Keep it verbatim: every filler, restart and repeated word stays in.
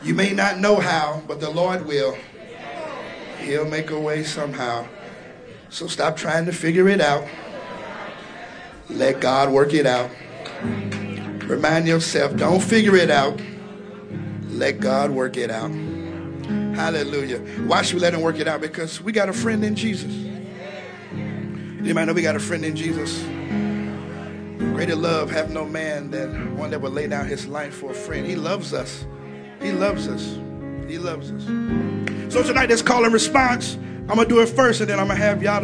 You may not know how, but the Lord will. He'll make a way somehow. So stop trying to figure it out. Let God work it out. Remind yourself, don't figure it out. Let God work it out. Hallelujah. Why should we let him work it out? Because we got a friend in Jesus. You might know we got a friend in Jesus. Greater love have no man than one that will lay down his life for a friend. He loves us. He loves us. He loves us. So tonight, this call and response. I'm going to do it first, and then I'm going to have y'all